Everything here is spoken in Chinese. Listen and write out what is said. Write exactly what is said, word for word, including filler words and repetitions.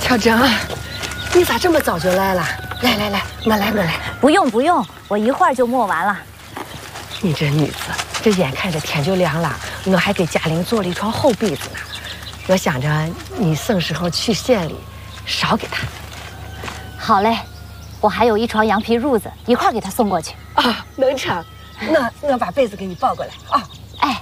乔珍，你咋这么早就来了？来来来，我来我来。 不用不用，我一会儿就磨完了。 你这女子，这眼看着天就亮了，我还给嘉玲做了一床厚被子呢。我想着你什时候去县里，捎给她。 好嘞，我还有一床羊皮褥子，一块儿给她送过去。 啊，能成。那我把被子给你抱过来啊。